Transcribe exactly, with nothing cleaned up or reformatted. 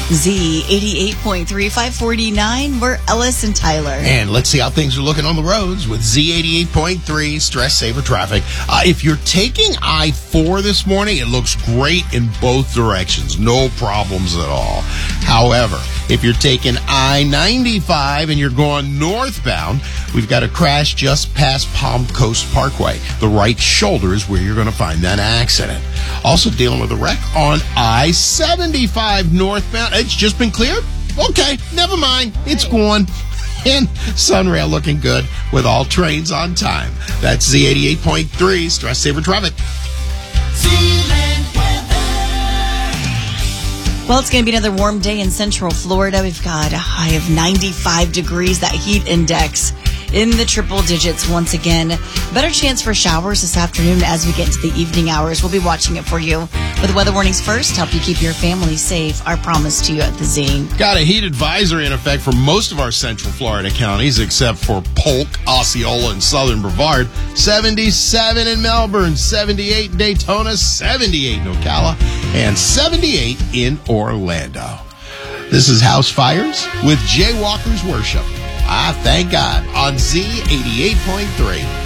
Z eighty-eight point three, five forty-nine. We're Ellis and Tyler. And let's see how things are looking on the roads with Z eighty-eight point three Stress Saver Traffic. Uh, if you're taking I four this morning, it looks great in both directions. No problems at all. However, if you're taking I ninety-five and you're going northbound, we've got a crash just past Palm Coast Parkway. The right shoulder is where you're going to find that accident. Also dealing with a wreck on I seventy-five northbound. It's just been cleared? Okay, never mind. It's gone. And Sunrail looking good with all trains on time. That's Z eighty-eight point three Stress Saver Traffic. Well, it's going to be another warm day in Central Florida. We've got a high of ninety-five degrees, that heat index in the triple digits once again. Better chance for showers this afternoon as we get into the evening hours. We'll be watching it for you. But the weather warnings first help you keep your family safe. Our promise to you at the Z. Got a heat advisory in effect for most of our Central Florida counties, except for Polk, Osceola, and Southern Brevard. seventy-seven in Melbourne, seventy-eight in Daytona, seventy-eight in Ocala, and seventy-eight in Orlando. This is House Fires with Jaywalkers Worship. Ah, thank God, on Z eighty-eight point three.